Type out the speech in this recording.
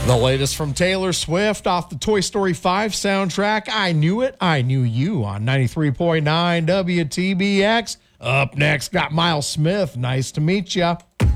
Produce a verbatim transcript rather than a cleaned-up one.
The latest from Taylor Swift off the Toy Story five soundtrack, I Knew It, I Knew You on ninety-three point nine W T B X. Up next, got Miles Smith. Nice to meet ya.